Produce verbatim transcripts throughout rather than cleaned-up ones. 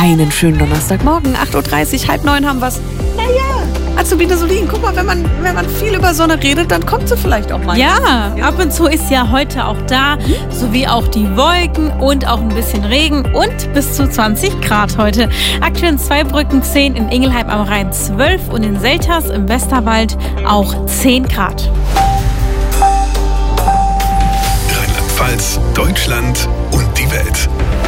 einen schönen Donnerstagmorgen. acht Uhr dreißig, halb neun haben wir's. Naja, Azubine Solin, guck mal, wenn man, wenn man viel über Sonne redet, dann kommt sie vielleicht auch mal. Ja, ab und zu ist ja heute auch da, sowie auch die Wolken und auch ein bisschen Regen und bis zu zwanzig Grad heute. Aktuell in Zweibrücken zehn, in Ingelheim am Rhein zwölf und in Selters im Westerwald auch zehn Grad. Rheinland-Pfalz, Deutschland und die Welt.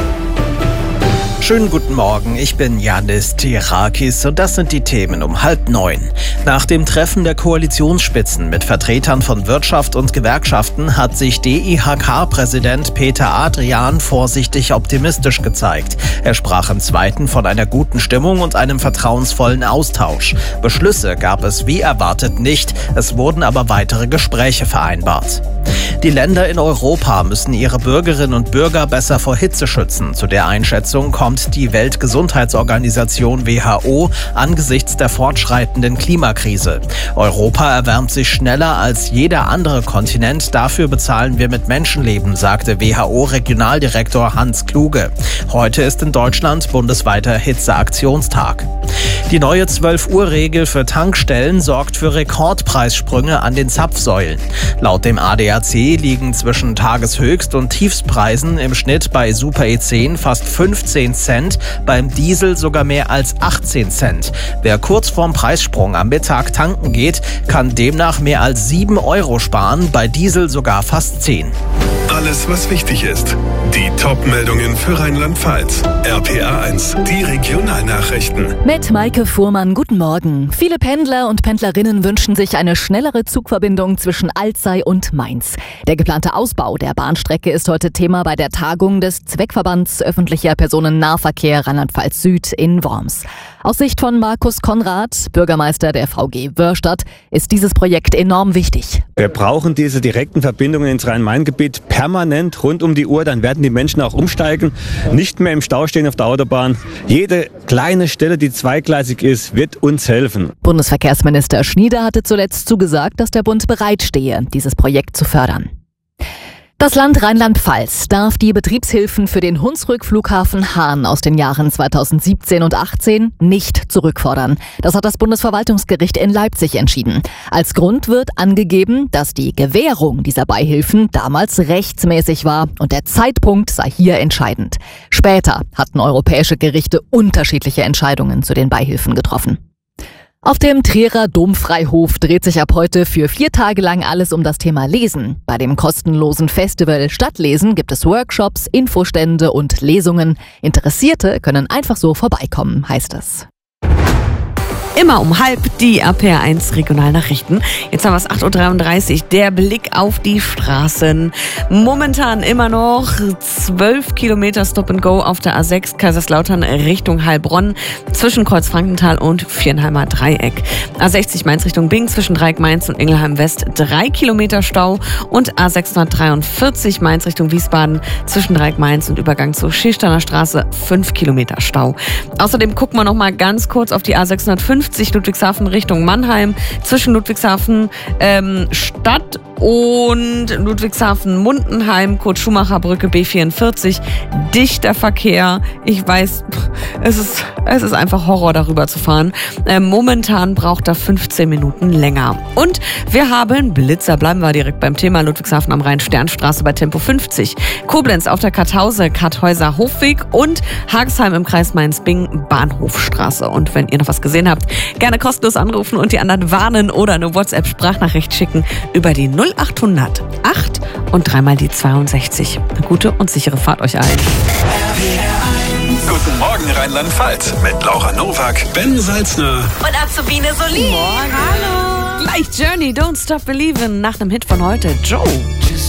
Schönen guten Morgen, ich bin Yannis Tirakis und das sind die Themen um halb neun. Nach dem Treffen der Koalitionsspitzen mit Vertretern von Wirtschaft und Gewerkschaften hat sich D I H K-Präsident Peter Adrian vorsichtig optimistisch gezeigt. Er sprach im Zweiten von einer guten Stimmung und einem vertrauensvollen Austausch. Beschlüsse gab es wie erwartet nicht, es wurden aber weitere Gespräche vereinbart. Die Länder in Europa müssen ihre Bürgerinnen und Bürger besser vor Hitze schützen. Zu der Einschätzung kommt die Weltgesundheitsorganisation W H O angesichts der fortschreitenden Klimakrise. Europa erwärmt sich schneller als jeder andere Kontinent. Dafür bezahlen wir mit Menschenleben, sagte W H O-Regionaldirektor Hans Kluge. Heute ist in Deutschland bundesweiter Hitzeaktionstag. Die neue zwölf-Uhr-Regel für Tankstellen sorgt für Rekordpreissprünge an den Zapfsäulen. Laut dem A D A C liegen zwischen Tageshöchst- und Tiefstpreisen im Schnitt bei Super E zehn fast fünfzehn Cent, beim Diesel sogar mehr als achtzehn Cent. Wer kurz vorm Preissprung am Mittag tanken geht, kann demnach mehr als sieben Euro sparen, bei Diesel sogar fast zehn. Alles, was wichtig ist. Die Top-Meldungen für Rheinland-Pfalz. R P R eins, die Regionalnachrichten. Mit Maike Fuhrmann, guten Morgen. Viele Pendler und Pendlerinnen wünschen sich eine schnellere Zugverbindung zwischen Alzey und Mainz. Der geplante Ausbau der Bahnstrecke ist heute Thema bei der Tagung des Zweckverbands öffentlicher Personennahverkehr Rheinland-Pfalz Süd in Worms. Aus Sicht von Markus Konrad, Bürgermeister der V G Wörstadt, ist dieses Projekt enorm wichtig. Wir brauchen diese direkten Verbindungen ins Rhein-Main-Gebiet permanent rund um die Uhr. Dann werden die Menschen auch umsteigen, nicht mehr im Stau stehen auf der Autobahn. Jede kleine Stelle, die zweigleisig ist, wird uns helfen. Bundesverkehrsminister Schnieder hatte zuletzt zugesagt, dass der Bund bereitstehe, dieses Projekt zu fördern. Das Land Rheinland-Pfalz darf die Betriebshilfen für den Hunsrück-Flughafen Hahn aus den Jahren zweitausendsiebzehn und achtzehn nicht zurückfordern. Das hat das Bundesverwaltungsgericht in Leipzig entschieden. Als Grund wird angegeben, dass die Gewährung dieser Beihilfen damals rechtsmäßig war und der Zeitpunkt sei hier entscheidend. Später hatten europäische Gerichte unterschiedliche Entscheidungen zu den Beihilfen getroffen. Auf dem Trierer Domfreihof dreht sich ab heute für vier Tage lang alles um das Thema Lesen. Bei dem kostenlosen Festival Stadtlesen gibt es Workshops, Infostände und Lesungen. Interessierte können einfach so vorbeikommen, heißt es. Immer um halb die R P R eins Regionalnachrichten. Jetzt haben wir es acht Uhr dreiunddreißig. Der Blick auf die Straßen. Momentan immer noch zwölf Kilometer Stop and Go auf der A sechs Kaiserslautern Richtung Heilbronn zwischen Kreuzfrankenthal und Viernheimer Dreieck. A sechzig Mainz Richtung Bing zwischen Dreieck Mainz und Ingelheim West drei Kilometer Stau und A sechshundertdreiundvierzig Mainz Richtung Wiesbaden zwischen Dreieck Mainz und Übergang zur Schilchsteiner Straße fünf Kilometer Stau. Außerdem gucken wir noch mal ganz kurz auf die A sechshundertfünfzig Ludwigshafen Richtung Mannheim zwischen Ludwigshafen ähm, Stadt und Ludwigshafen-Mundenheim, Kurt-Schumacher-Brücke B vierundvierzig. Dichter Verkehr. Ich weiß, es ist, es ist einfach Horror, darüber zu fahren. Ähm, momentan braucht er fünfzehn Minuten länger. Und wir haben Blitzer. Bleiben wir direkt beim Thema. Ludwigshafen am Rhein, Sternstraße bei Tempo fünfzig. Koblenz auf der Karthause, Karthäuser Hofweg und Hagesheim im Kreis Mainz-Bing, Bahnhofstraße. Und wenn ihr noch was gesehen habt, gerne kostenlos anrufen und die anderen warnen oder eine WhatsApp-Sprachnachricht schicken über die null achthundert acht und dreimal die zweiundsechzig. Eine gute und sichere Fahrt euch allen. Guten Morgen Rheinland-Pfalz mit Laura Nowak, Ben Salzner Und Azubine Solin. Hallo. Gleich Journey, Don't Stop Believin' nach einem Hit von heute. Joe.